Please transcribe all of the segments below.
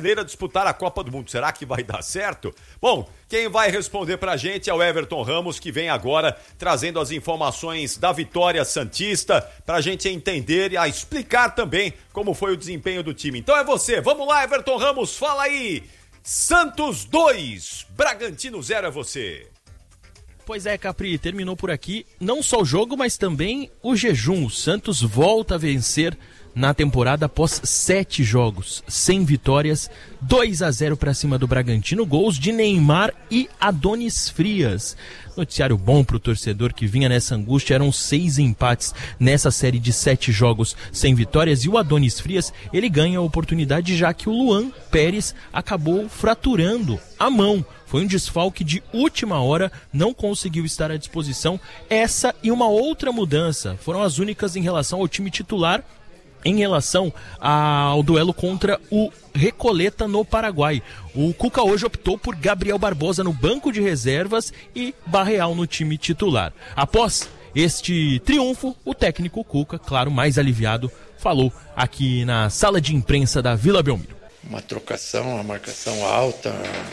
brasileira disputar a Copa do Mundo. Será que vai dar certo? Bom, quem vai responder pra gente é o Everton Ramos, que vem agora trazendo as informações da vitória santista pra gente entender e explicar também como foi o desempenho do time. Então é você, vamos lá, Everton Ramos, fala aí! Santos 2, Bragantino 0, é você. Pois é, Capri, terminou por aqui não só o jogo, mas também o jejum. O Santos volta a vencer na temporada após 7 jogos, sem vitórias, 2-0 para cima do Bragantino, gols de Neymar e Adonis Frias. Noticiário bom pro torcedor que vinha nessa angústia, eram 6 empates nessa série de 7 jogos sem vitórias, e o Adonis Frias, ele ganha a oportunidade já que o Luan Pérez acabou fraturando a mão. Foi um desfalque de última hora, não conseguiu estar à disposição. Essa e uma outra mudança foram as únicas em relação ao time titular, em relação ao duelo contra o Recoleta no Paraguai. O Cuca hoje optou por Gabriel Barbosa no banco de reservas e Barreal no time titular. Após este triunfo, o técnico Cuca, claro, mais aliviado, falou aqui na sala de imprensa da Vila Belmiro. Uma trocação, uma marcação alta,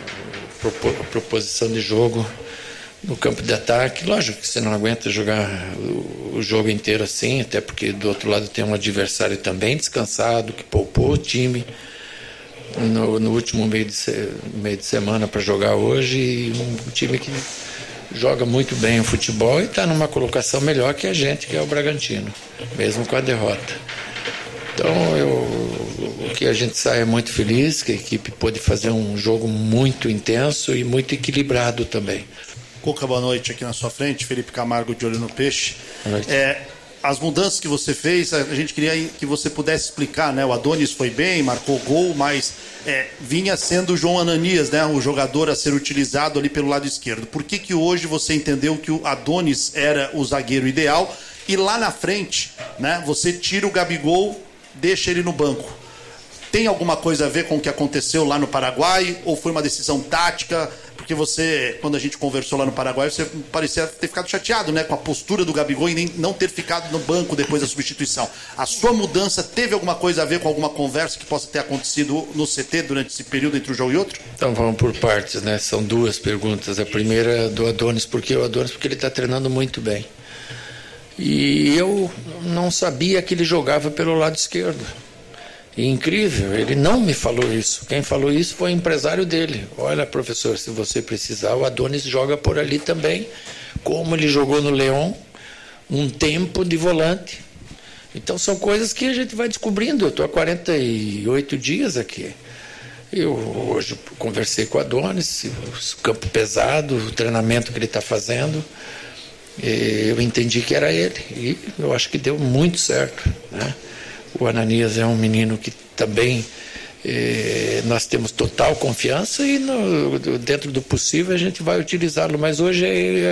a proposição de jogo no campo de ataque. Lógico que você não aguenta jogar o jogo inteiro assim, até porque do outro lado tem um adversário também descansado, que poupou o time no último meio de semana para jogar hoje, e um time que joga muito bem o futebol e está numa colocação melhor que a gente, que é o Bragantino, mesmo com a derrota. Então, o que a gente sai é muito feliz, que a equipe pôde fazer um jogo muito intenso e muito equilibrado também. Cuca, boa noite, aqui na sua frente, Felipe Camargo de Olho no Peixe. As mudanças que você fez, a gente queria que você pudesse explicar, né? O Adonis foi bem, marcou gol, mas vinha sendo o João Ananias, né? O jogador a ser utilizado ali pelo lado esquerdo. Por que hoje você entendeu que o Adonis era o zagueiro ideal e lá na frente, né? Você tira o Gabigol, deixa ele no banco? Tem alguma coisa a ver com o que aconteceu lá no Paraguai ou foi uma decisão tática? Porque você, quando a gente conversou lá no Paraguai, você parecia ter ficado chateado, né, com a postura do Gabigol e nem não ter ficado no banco depois da substituição. A sua mudança teve alguma coisa a ver com alguma conversa que possa ter acontecido no CT durante esse período entre um jogo e outro? Então vamos por partes, né? São 2 perguntas. A primeira é do Adonis. Por que o Adonis? Porque ele está treinando muito bem. E eu não sabia que ele jogava pelo lado esquerdo. E incrível, ele não me falou isso. Quem falou isso foi o empresário dele. Olha, professor, se você precisar, o Adonis joga por ali também, como ele jogou no León, um tempo de volante. Então são coisas que a gente vai descobrindo. Eu estou há 48 dias aqui. Eu hoje conversei com o Adonis, o campo pesado, o treinamento que ele está fazendo. Eu entendi que era ele. E eu acho que deu muito certo, né? O Ananias é um menino que também nós temos total confiança e dentro do possível a gente vai utilizá-lo. Mas hoje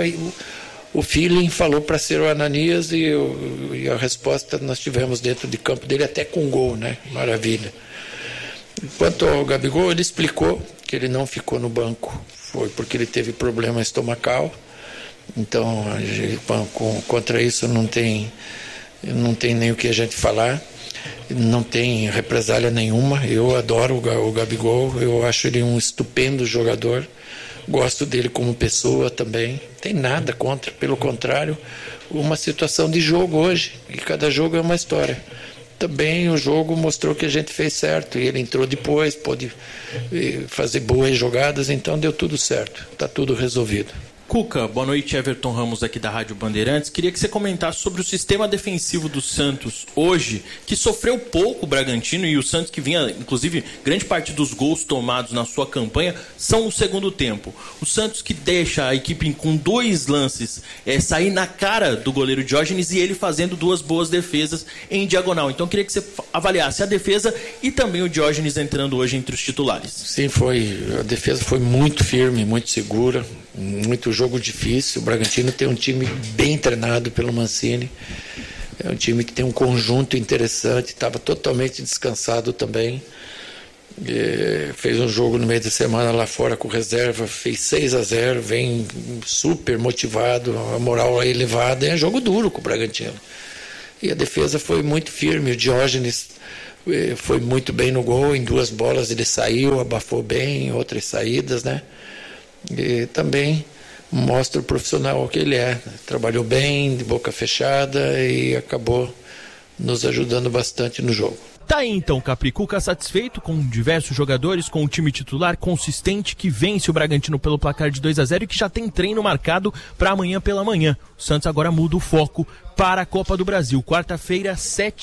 o feeling falou para ser o Ananias e a resposta nós tivemos dentro de campo dele, até com gol, né? Maravilha. Quanto ao Gabigol, ele explicou que ele não ficou no banco. Foi porque ele teve problema estomacal. Então, contra isso não tem nem o que a gente falar. Não tem represália nenhuma. Eu adoro o Gabigol, eu acho ele um estupendo jogador, gosto dele como pessoa também, não tem nada contra, pelo contrário, uma situação de jogo hoje, e cada jogo é uma história. Também o jogo mostrou que a gente fez certo, e ele entrou depois, pôde fazer boas jogadas, então deu tudo certo, está tudo resolvido. Cuca, boa noite, Everton Ramos aqui da Rádio Bandeirantes. Queria que você comentasse sobre o sistema defensivo do Santos hoje, que sofreu pouco o Bragantino, e o Santos que vinha, inclusive, grande parte dos gols tomados na sua campanha são no segundo tempo. O Santos que deixa a equipe com 2 lances sair na cara do goleiro Diógenes e ele fazendo 2 boas defesas em diagonal. Então queria que você avaliasse a defesa e também o Diógenes entrando hoje entre os titulares. Sim, a defesa foi muito firme, muito segura, muito jogo difícil. O Bragantino tem um time bem treinado pelo Mancini, é um time que tem um conjunto interessante, estava totalmente descansado também, fez um jogo no meio de semana lá fora com reserva, fez 6-0, vem super motivado, a moral é elevada, é jogo duro com o Bragantino. E a defesa foi muito firme, o Diógenes foi muito bem no gol, em 2 bolas ele saiu, abafou bem, outras saídas, né? E também mostra o profissional que ele é. Trabalhou bem, de boca fechada e acabou nos ajudando bastante no jogo. Tá aí então, Capri. Cuca satisfeito com diversos jogadores, com o time titular consistente que vence o Bragantino pelo placar de 2-0 e que já tem treino marcado para amanhã pela manhã. O Santos agora muda o foco para a Copa do Brasil. Quarta-feira,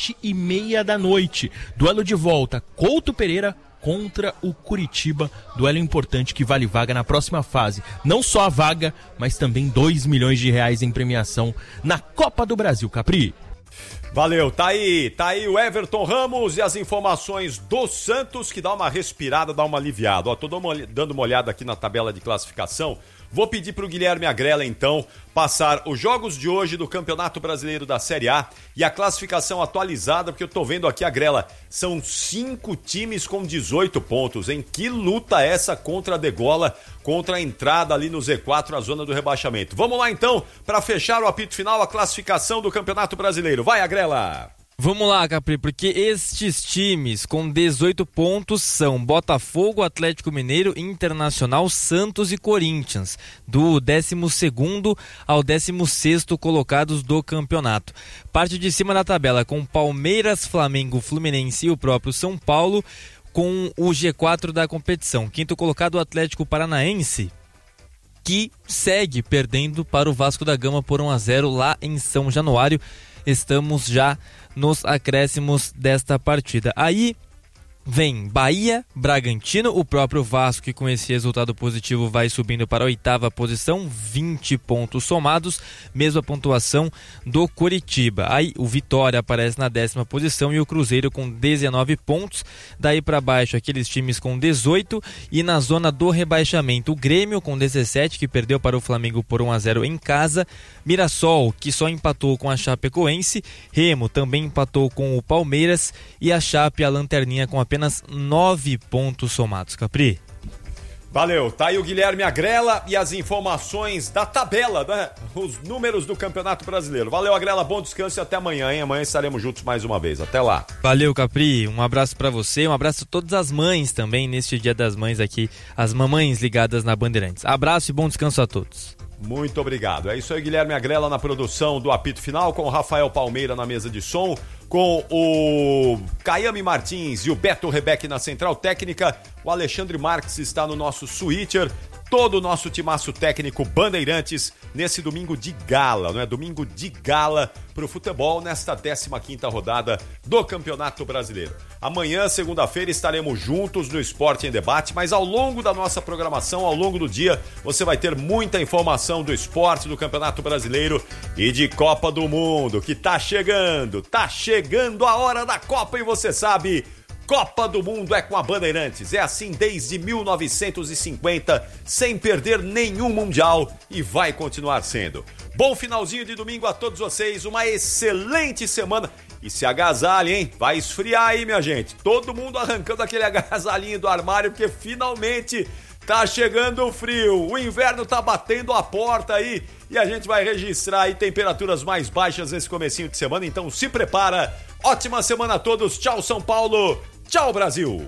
7h30 da noite. Duelo de volta, Couto Pereira contra o Curitiba. Duelo importante que vale vaga na próxima fase. Não só a vaga, mas também R$2 milhões em premiação na Copa do Brasil, Capri. Valeu, tá aí o Everton Ramos e as informações do Santos, que dá uma respirada, dá uma aliviada. Ó, tô dando uma olhada aqui na tabela de classificação. Vou pedir pro Guilherme Agrela, então, passar os jogos de hoje do Campeonato Brasileiro da Série A e a classificação atualizada, porque eu tô vendo aqui, Agrela, são 5 times com 18 pontos, hein? Que luta é essa contra a degola, contra a entrada ali no Z4, a zona do rebaixamento. Vamos lá, então, para fechar o apito final, a classificação do Campeonato Brasileiro. Vai, Agrela! Vamos lá, Capri, porque estes times com 18 pontos são Botafogo, Atlético Mineiro, Internacional, Santos e Corinthians, do 12º ao 16º colocados do campeonato. Parte de cima da tabela com Palmeiras, Flamengo, Fluminense e o próprio São Paulo, com o G4 da competição. Quinto colocado, o Atlético Paranaense, que segue perdendo para o Vasco da Gama por 1-0 lá em São Januário. Estamos já nos acréscimos desta partida. Aí vem Bahia, Bragantino, o próprio Vasco, que com esse resultado positivo vai subindo para a 8ª posição, 20 pontos somados, mesma pontuação do Coritiba. Aí o Vitória aparece na 10ª posição e o Cruzeiro com 19 pontos. Daí para baixo aqueles times com 18 e na zona do rebaixamento o Grêmio com 17, que perdeu para o Flamengo por 1-0 em casa. Mirassol, que só empatou com a Chapecoense. Remo também empatou com o Palmeiras e a Chape, a lanterninha, com apenas 9 pontos somados. Capri. Valeu, tá aí o Guilherme Agrela e as informações da tabela, né? Os números do Campeonato Brasileiro. Valeu, Agrela, bom descanso e até amanhã, hein? Amanhã estaremos juntos mais uma vez. Até lá. Valeu, Capri. Um abraço pra você, um abraço a todas as mães também neste Dia das Mães aqui, as mamães ligadas na Bandeirantes. Abraço e bom descanso a todos. Muito obrigado. É isso aí, Guilherme Agrela na produção do apito final, com o Rafael Palmeira na mesa de som, com o Caiame Martins e o Beto Rebeck na central técnica. O Alexandre Marques está no nosso switcher. Todo o nosso timaço técnico Bandeirantes nesse domingo de gala, não é? Domingo de gala pro futebol nesta 15ª rodada do Campeonato Brasileiro. Amanhã, segunda-feira, estaremos juntos no Esporte em Debate, mas ao longo da nossa programação, ao longo do dia, você vai ter muita informação do esporte, do Campeonato Brasileiro e de Copa do Mundo, que tá chegando a hora da Copa e você sabe... Copa do Mundo é com a Bandeirantes, é assim desde 1950, sem perder nenhum Mundial e vai continuar sendo. Bom finalzinho de domingo a todos vocês, uma excelente semana e se agasalhe, hein? Vai esfriar aí, minha gente. Todo mundo arrancando aquele agasalhinho do armário porque finalmente tá chegando o frio, o inverno tá batendo a porta aí e a gente vai registrar aí temperaturas mais baixas nesse comecinho de semana, então se prepara. Ótima semana a todos, tchau São Paulo. Tchau, Brasil!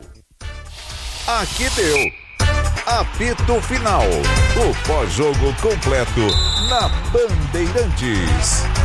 Aqui deu. Apito Final. O pós-jogo completo na Bandeirantes.